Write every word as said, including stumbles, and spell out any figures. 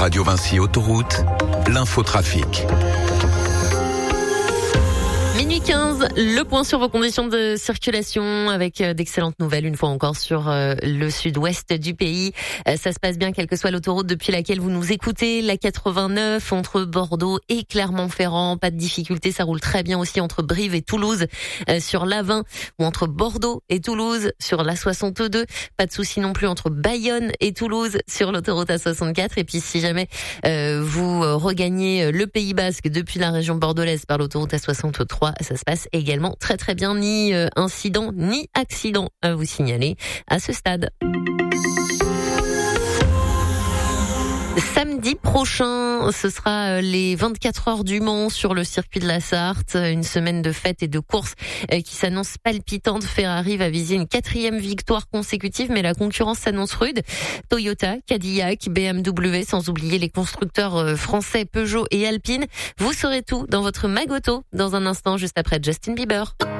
Radio Vinci Autoroute, l'infotrafic. Minuit quinze, le point sur vos conditions de circulation avec d'excellentes nouvelles une fois encore sur le sud-ouest du pays. Ça se passe bien quelle que soit l'autoroute depuis laquelle vous nous écoutez. La quatre-vingt-neuf entre Bordeaux et Clermont-Ferrand, pas de difficulté, ça roule très bien aussi entre Brive et Toulouse sur l'A vingt ou entre Bordeaux et Toulouse sur l'A soixante-deux. Pas de souci non plus entre Bayonne et Toulouse sur l'autoroute A soixante-quatre. Et puis si jamais euh, vous regagnez le Pays Basque depuis la région bordelaise par l'autoroute A soixante-trois, ça se passe également très très bien, ni euh, incident ni accident à vous signaler à ce stade. Samedi prochain, ce sera les vingt-quatre heures du Mans sur le circuit de la Sarthe. Une semaine de fêtes et de courses qui s'annonce palpitante. Ferrari va viser une quatrième victoire consécutive, mais la concurrence s'annonce rude. Toyota, Cadillac, B M W, sans oublier les constructeurs français Peugeot et Alpine. Vous saurez tout dans votre Magoto dans un instant, juste après Justin Bieber.